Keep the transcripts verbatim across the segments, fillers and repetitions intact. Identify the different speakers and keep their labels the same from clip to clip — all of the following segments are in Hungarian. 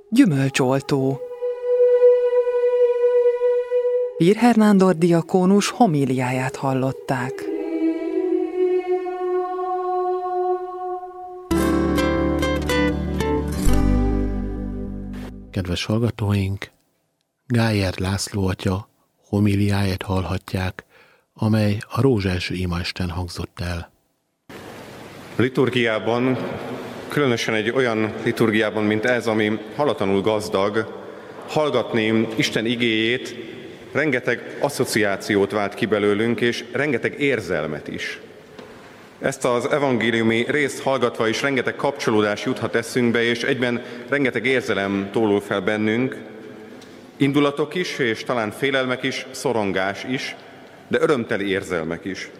Speaker 1: Gyümölcsoltó. Pirher Nándor diakónus homíliáját hallották.
Speaker 2: Kedves hallgatóink, Gájer László atya homíliáját hallhatják, amely a rózselső imaisten hangzott el.
Speaker 3: A liturgiában, különösen egy olyan liturgiában, mint ez, ami halatlanul gazdag, hallgatni Isten igéjét, rengeteg asszociációt vált ki belőlünk, és rengeteg érzelmet is. Ezt az evangéliumi részt hallgatva is rengeteg kapcsolódás juthat eszünkbe, és egyben rengeteg érzelem tólul fel bennünk, indulatok is, és talán félelmek is, szorongás is, de örömteli érzelmek is.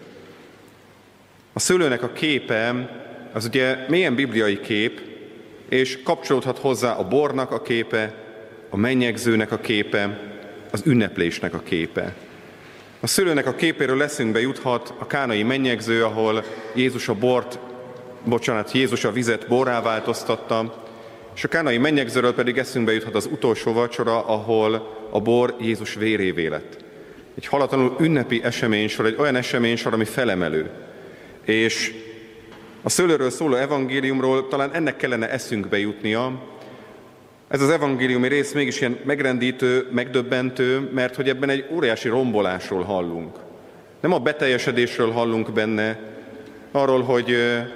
Speaker 3: A szőlőnek a képe az ugye mélyen bibliai kép, és kapcsolódhat hozzá a bornak a képe, a mennyegzőnek a képe, az ünneplésnek a képe. A szőlőnek a képéről eszünkbe juthat a kánai mennyegző, ahol Jézus a bort, bocsánat, Jézus a vizet borrá változtatta, és a kánai mennyegzőről pedig eszünkbe juthat az utolsó vacsora, ahol a bor Jézus vérévé lett. Egy halatlanul ünnepi eseménysor, egy olyan eseménysor, ami felemelő. És a szőlőről szóló evangéliumról talán ennek kellene eszünkbe jutnia. Ez az evangéliumi rész mégis ilyen megrendítő, megdöbbentő, mert hogy ebben egy óriási rombolásról hallunk. Nem a beteljesedésről hallunk benne, arról, hogy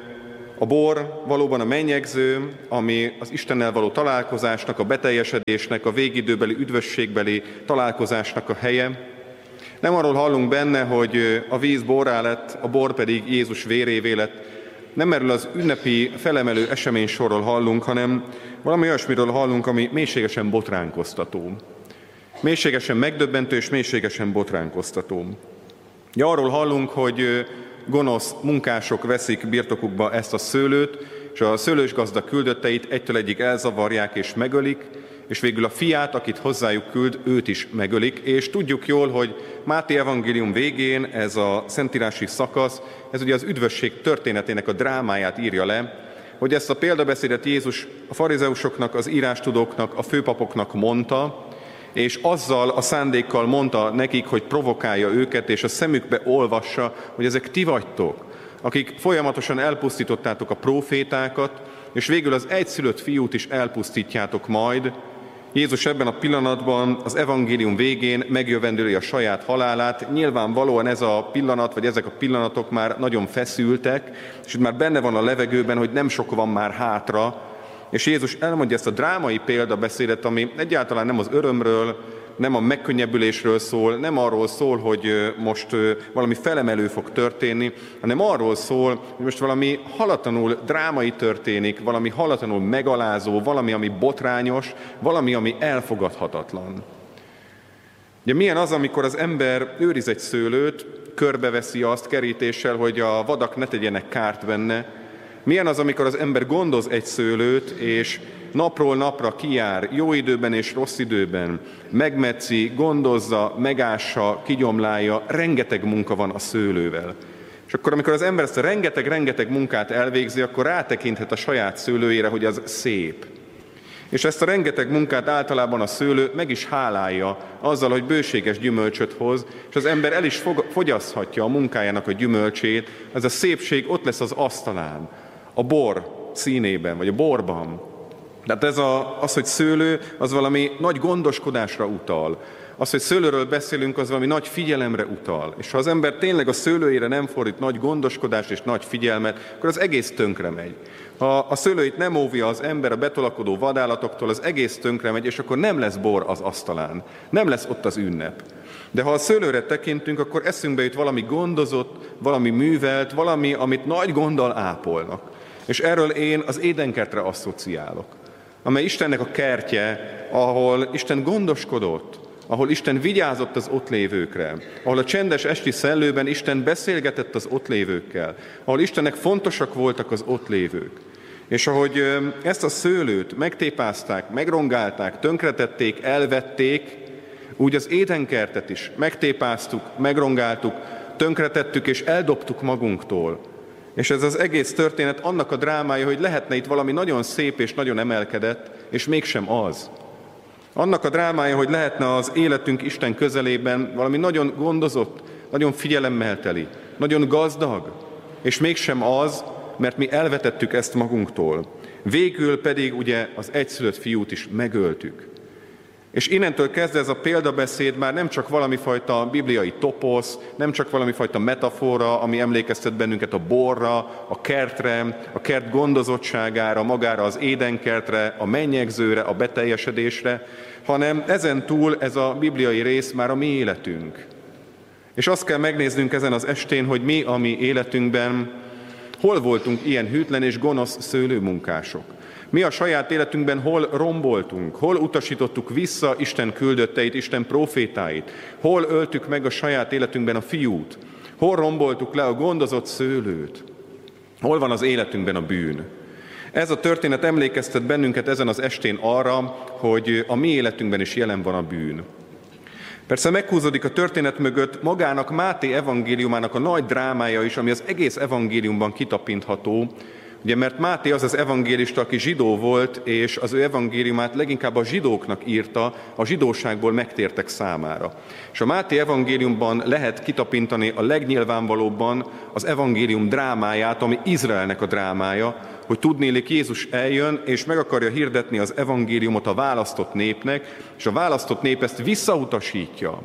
Speaker 3: a bor valóban a mennyegző, ami az Istennel való találkozásnak, a beteljesedésnek, a végidőbeli, üdvösségbeli találkozásnak a helye. Nem arról hallunk benne, hogy a víz borrá lett, a bor pedig Jézus vérévé lett. Nem erről az ünnepi felemelő eseménysorról hallunk, hanem valami olyasmiről hallunk, ami mélységesen botránkoztató. Mélységesen megdöbbentő és mélységesen botránkoztató. Ja, arról hallunk, hogy gonosz munkások veszik birtokukba ezt a szőlőt, és a szőlősgazda küldötteit egytől egyig elzavarják és megölik, és végül a fiát, akit hozzájuk küld, őt is megölik, és tudjuk jól, hogy Máté evangélium végén ez a szentírási szakasz, ez ugye az üdvösség történetének a drámáját írja le, hogy ezt a példabeszédet Jézus a farizeusoknak, az írástudóknak, a főpapoknak mondta, és azzal a szándékkal mondta nekik, hogy provokálja őket, és a szemükbe olvassa, hogy ezek ti vagytok, akik folyamatosan elpusztítottátok a prófétákat, és végül az egyszülött fiút is elpusztítjátok majd. Jézus ebben a pillanatban az evangélium végén megjövendőli a saját halálát. Nyilvánvalóan ez a pillanat, vagy ezek a pillanatok már nagyon feszültek, és itt már benne van a levegőben, hogy nem sok van már hátra, és Jézus elmondja ezt a drámai példabeszédet, ami egyáltalán nem az örömről, nem a megkönnyebbülésről szól, nem arról szól, hogy most valami felemelő fog történni, hanem arról szól, hogy most valami halatlanul drámai történik, valami halatlanul megalázó, valami, ami botrányos, valami, ami elfogadhatatlan. Ugye milyen az, amikor az ember őriz egy szőlőt, körbeveszi azt kerítéssel, hogy a vadak ne tegyenek kárt benne. Milyen az, amikor az ember gondoz egy szőlőt, és napról napra kijár, jó időben és rossz időben, megmetszi, gondozza, megássa, kigyomlálja, rengeteg munka van a szőlővel. És akkor, amikor az ember ezt a rengeteg-rengeteg munkát elvégzi, akkor rátekinthet a saját szőlőjére, hogy az szép. És ezt a rengeteg munkát általában a szőlő meg is hálálja azzal, hogy bőséges gyümölcsöt hoz, és az ember el is fogyaszthatja a munkájának a gyümölcsét, ez a szépség ott lesz az asztalán, a bor színében, vagy a borban. Tehát ez a, az, hogy szőlő, az valami nagy gondoskodásra utal. Az, hogy szőlőről beszélünk, az valami nagy figyelemre utal. És ha az ember tényleg a szőlőjére nem fordít nagy gondoskodást és nagy figyelmet, akkor az egész tönkre megy. Ha a szőlőit nem óvja az ember a betolakodó vadállatoktól, az egész tönkre megy, és akkor nem lesz bor az asztalán. Nem lesz ott az ünnep. De ha a szőlőre tekintünk, akkor eszünkbe jut valami gondozott, valami művelt, valami, amit nagy gonddal ápolnak. És erről én az édenkertre asszociálok, amely Istennek a kertje, ahol Isten gondoskodott, ahol Isten vigyázott az ott lévőkre, ahol a csendes esti szellőben Isten beszélgetett az ott lévőkkel, ahol Istennek fontosak voltak az ott lévők. És ahogy ezt a szőlőt megtépázták, megrongálták, tönkretették, elvették, úgy az édenkertet is megtépáztuk, megrongáltuk, tönkretettük és eldobtuk magunktól. És ez az egész történet annak a drámája, hogy lehetne itt valami nagyon szép és nagyon emelkedett, és mégsem az. Annak a drámája, hogy lehetne az életünk Isten közelében valami nagyon gondozott, nagyon figyelemmel teli, nagyon gazdag, és mégsem az, mert mi elvetettük ezt magunktól. Végül pedig ugye az egyszülött fiút is megöltük. És innentől kezdve ez a példabeszéd már nem csak valami fajta bibliai toposz, nem csak valami fajta metafora, ami emlékeztet bennünket a borra, a kertre, a kert gondozottságára, magára az édenkertre, a mennyegzőre, a beteljesedésre, hanem ezen túl ez a bibliai rész már a mi életünk. És azt kell megnéznünk ezen az estén, hogy mi a mi életünkben, hol voltunk ilyen hűtlen és gonosz szőlőmunkások. Mi a saját életünkben hol romboltunk, hol utasítottuk vissza Isten küldötteit, Isten profétáit, hol öltük meg a saját életünkben a fiút, hol romboltuk le a gondozott szőlőt, hol van az életünkben a bűn. Ez a történet emlékeztet bennünket ezen az estén arra, hogy a mi életünkben is jelen van a bűn. Persze meghúzódik a történet mögött magának Máté evangéliumának a nagy drámája is, ami az egész evangéliumban kitapintható, ugye, mert Máté az az evangélista, aki zsidó volt, és az ő evangéliumát leginkább a zsidóknak írta, a zsidóságból megtértek számára. És a Máté evangéliumban lehet kitapintani a legnyilvánvalóbban az evangélium drámáját, ami Izraelnek a drámája, hogy tudnélik Jézus eljön, és meg akarja hirdetni az evangéliumot a választott népnek, és a választott nép ezt visszautasítja.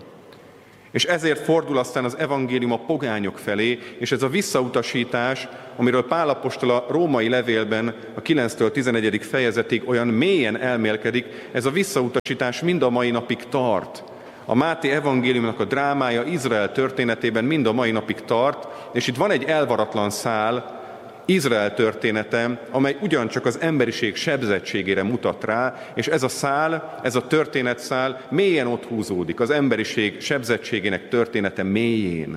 Speaker 3: És ezért fordul aztán az evangélium a pogányok felé, és ez a visszautasítás, amiről Pál apostol a római levélben a kilenctől tizenegyedik fejezetig olyan mélyen elmélkedik, ez a visszautasítás mind a mai napig tart. A Máté evangéliumnak a drámája Izrael történetében mind a mai napig tart, és itt van egy elvaratlan szál, Izrael története, amely ugyancsak az emberiség sebzettségére mutat rá, és ez a szál, ez a történetszál mélyen ott húzódik, az emberiség sebzettségének története mélyén.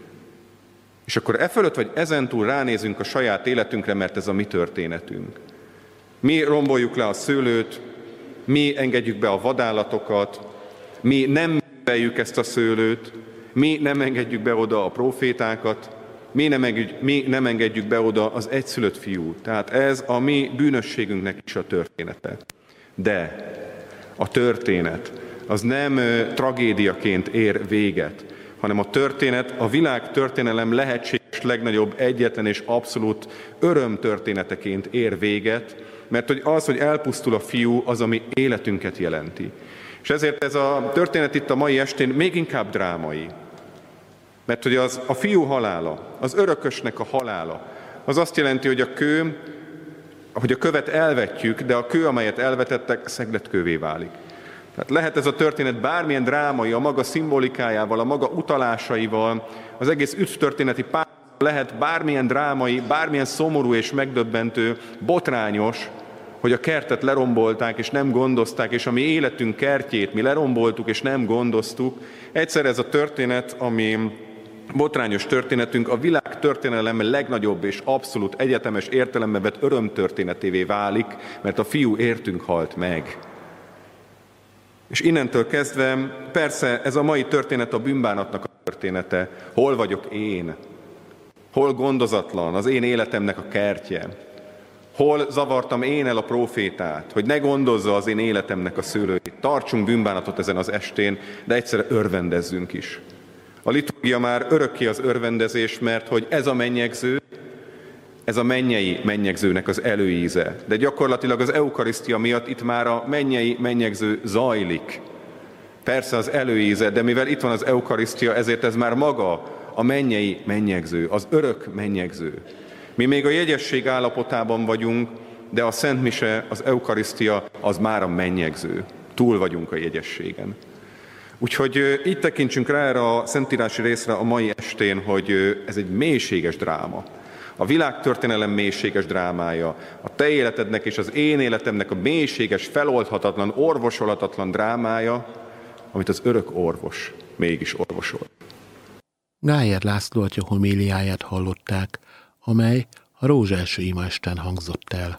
Speaker 3: És akkor e fölött vagy ezentúl ránézünk a saját életünkre, mert ez a mi történetünk. Mi romboljuk le a szőlőt, mi engedjük be a vadállatokat, mi nem műveljük ezt a szőlőt, mi nem engedjük be oda a profétákat, Mi nem, engedjük, mi nem engedjük be oda az egyszülött fiút. Tehát ez a mi bűnösségünknek is a története. De a történet az nem tragédiaként ér véget, hanem a történet a világ történelem lehetséges legnagyobb egyetlen és abszolút örömtörténeteként ér véget, mert hogy az, hogy elpusztul a fiú, az, ami életünket jelenti. És ezért ez a történet itt a mai estén még inkább drámai. Mert hogy az, a fiú halála, az örökösnek a halála, az azt jelenti, hogy a kő, hogy a követ elvetjük, de a kő, amelyet elvetettek, szegletkővé válik. Tehát lehet ez a történet bármilyen drámai, a maga szimbolikájával, a maga utalásaival, az egész üdvtörténeti pár lehet bármilyen drámai, bármilyen szomorú és megdöbbentő, botrányos, hogy a kertet lerombolták és nem gondozták, és a mi életünk kertjét mi leromboltuk és nem gondoztuk. Egyszer ez a történet, ami botrányos történetünk, a világ történelem legnagyobb és abszolút egyetemes értelemben vett örömtörténetévé válik, mert a fiú értünk halt meg. És innentől kezdve, persze ez a mai történet a bűnbánatnak a története. Hol vagyok én? Hol gondozatlan az én életemnek a kertje? Hol zavartam én el a profétát, hogy ne gondozza az én életemnek a szőlőjét? Tartsunk bűnbánatot ezen az estén, de egyszerre örvendezzünk is. A liturgia már örökké az örvendezés, mert hogy ez a mennyegző, ez a mennyei mennyegzőnek az előíze. De gyakorlatilag az eukarisztia miatt itt már a mennyei mennyegző zajlik. Persze az előíze, de mivel itt van az eukarisztia, ezért ez már maga a mennyei mennyegző, az örök mennyegző. Mi még a jegyesség állapotában vagyunk, de a Szent Mise, az eukarisztia, az már a mennyegző. Túl vagyunk a jegyességen. Úgyhogy így tekintsünk rá erre a szentírási részre a mai estén, hogy ez egy mélységes dráma. A világtörténelem mélységes drámája, a te életednek és az én életemnek a mélységes, feloldhatatlan, orvosolhatatlan drámája, amit az örök orvos mégis orvosol.
Speaker 2: Gájer László atya homéliáját hallották, amely a rózselső imaisten hangzott el.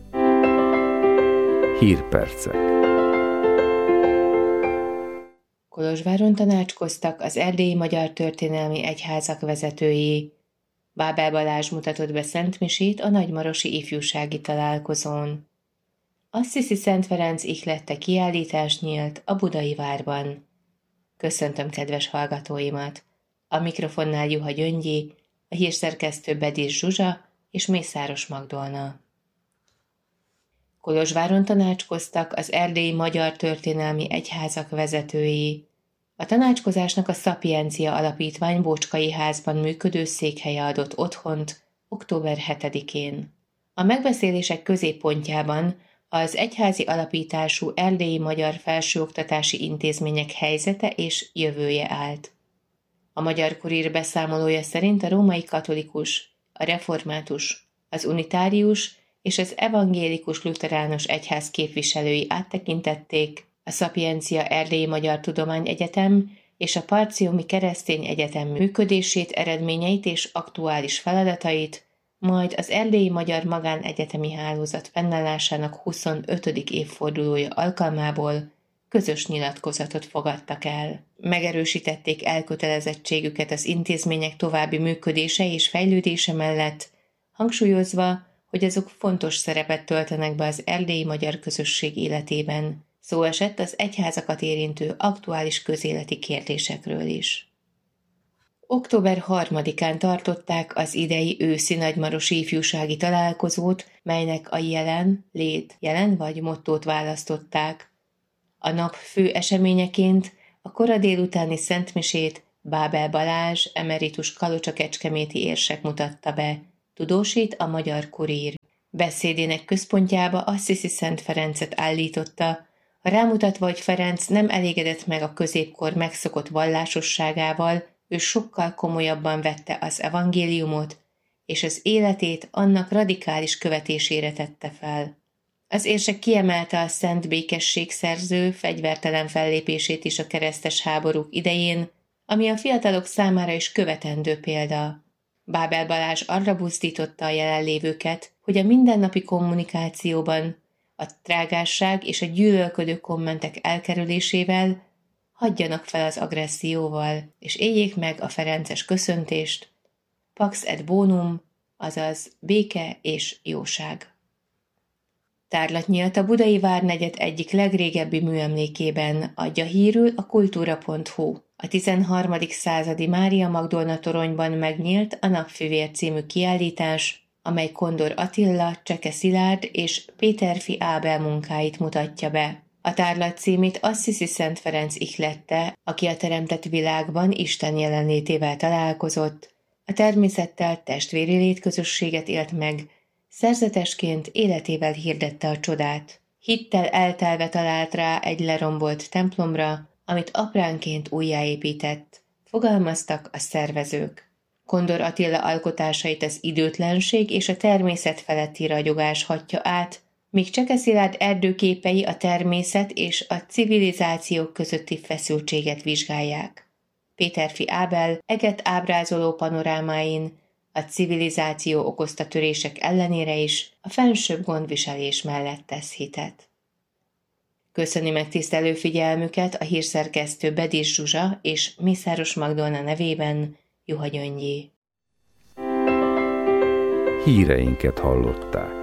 Speaker 4: Hírpercek. Kolozsváron tanácskoztak az erdélyi magyar történelmi egyházak vezetői. Bábel Balázs mutatott be szentmisét a nagymarosi ifjúsági találkozón. Assisi Szent Ferenc ihlette kiállítás nyílt a Budai Várban. Köszöntöm kedves hallgatóimat! A mikrofonnál Juha Gyöngyi, a hírszerkesztő Bedis Zsuzsa és Mészáros Magdolna. Kolozsváron tanácskoztak az erdélyi magyar történelmi egyházak vezetői. A tanácskozásnak a Szapiencia Alapítvány Bócskai házban működő székhelye adott otthont október hetedikén. A megbeszélések középpontjában az egyházi alapítású erdélyi magyar felsőoktatási intézmények helyzete és jövője állt. A Magyar Kurír beszámolója szerint a római katolikus, a református, az unitárius és az evangélikus lutheránus egyház képviselői áttekintették a Szapiencia Erdélyi Magyar Tudományegyetem és a Partiumi Keresztény Egyetem működését, eredményeit és aktuális feladatait, majd az Erdélyi Magyar Magánegyetemi Hálózat fennállásának huszonötödik évfordulója alkalmából közös nyilatkozatot fogadtak el. Megerősítették elkötelezettségüket az intézmények további működése és fejlődése mellett, hangsúlyozva, hogy azok fontos szerepet töltenek be az erdélyi magyar közösség életében. Szó esett az egyházakat érintő aktuális közéleti kérdésekről is. október harmadikán tartották az idei őszi nagymarosi ifjúsági találkozót, melynek a jelen, lét, jelen vagy mottót választották. A nap fő eseményeként a kora délutáni szentmisét Bábel Balázs, emeritus kalocsa-kecskeméti érsek mutatta be, tudósít a Magyar Kurír. Beszédének központjába Assisi Szent Ferencet állította, rámutatva, hogy Ferenc nem elégedett meg a középkor megszokott vallásosságával, ő sokkal komolyabban vette az evangéliumot, és az életét annak radikális követésére tette fel. Az érsek kiemelte a szent békesség szerző, fegyvertelen fellépését is a keresztes háborúk idején, ami a fiatalok számára is követendő példa. Bábel Balázs arra buzdította a jelenlévőket, hogy a mindennapi kommunikációban a trágásság és a gyűlölködő kommentek elkerülésével hagyjanak fel az agresszióval, és éljék meg a ferences köszöntést, pax et bonum, azaz béke és jóság. Tárlat nyílt a Budai Várnegyed egyik legrégebbi műemlékében, adja hírül a kultúra pont hu. A tizenharmadik századi Mária Magdolna toronyban megnyílt a Napfivér című kiállítás, amely Kondor Attila, Cseke Szilárd és Péterfi Ábel munkáit mutatja be. A tárlat címét Assisi Szent Ferenc ihlette, aki a teremtett világban Isten jelenlétével találkozott, a természettel testvéri létközösséget élt meg, szerzetesként életével hirdette a csodát. Hittel eltelve talált rá egy lerombolt templomra, amit apránként újjáépített, fogalmaztak a szervezők. Kondor Attila alkotásait az időtlenség és a természet feletti ragyogás hatja át, míg Cseke Szilárd erdőképei a természet és a civilizációk közötti feszültséget vizsgálják. Péterfi Ábel eget ábrázoló panorámáin a civilizáció okozta törések ellenére is a fensőbb gondviselés mellett tesz hitet. Köszöni megtisztelő figyelmüket a hírszerkesztő Bedis Zsuzsa és Mészáros Magdolna nevében Juha Gyöngyi.
Speaker 5: Híreinket hallották.